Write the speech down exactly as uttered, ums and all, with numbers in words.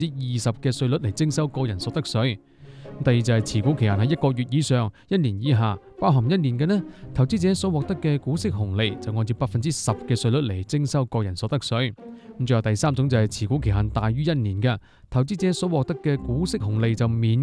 之二十嘅稅率嚟徵收個人所得稅。第二就係持股期限喺一個月以上、一年以下，包含一年嘅呢，投資者所獲得嘅股息紅利就按照百分之十嘅稅率嚟徵收個人所得稅。咁最後第三種就係持股期限大於一年嘅，投資者所獲得嘅股息紅利就免